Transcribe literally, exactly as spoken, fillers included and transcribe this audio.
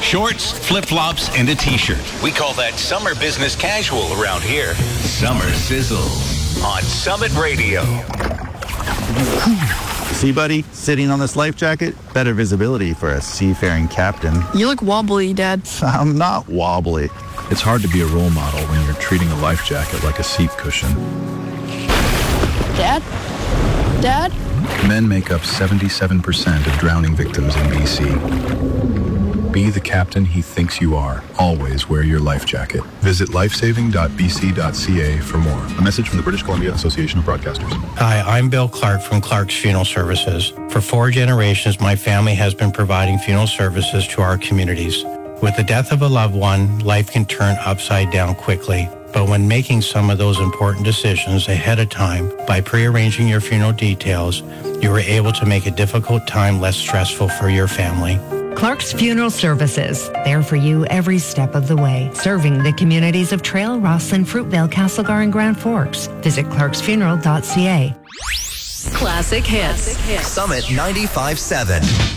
Shorts, flip-flops, and a t-shirt. We call that summer business casual around here. Summer Sizzle on Summit Radio. See, buddy, sitting on this life jacket, better visibility for a seafaring captain. You look wobbly, Dad. I'm not wobbly. It's hard to be a role model when you're treating a life jacket like a seat cushion. Dad? Dad? Men make up seventy-seven percent of drowning victims in B C. Be the captain he thinks you are. Always wear your life jacket. Visit lifesaving dot b c dot c a for more. A message from the British Columbia Association of Broadcasters. Hi, I'm Bill Clark from Clark's Funeral Services. For four generations, my family has been providing funeral services to our communities. With the death of a loved one, life can turn upside down quickly. But when making some of those important decisions ahead of time, by prearranging your funeral details, you were able to make a difficult time less stressful for your family. Clark's Funeral Services, there for you every step of the way. Serving the communities of Trail, Rosslyn, Fruitvale, Castlegar, and Grand Forks. Visit clarks funeral dot c a. Classic hits. Summit ninety-five point seven.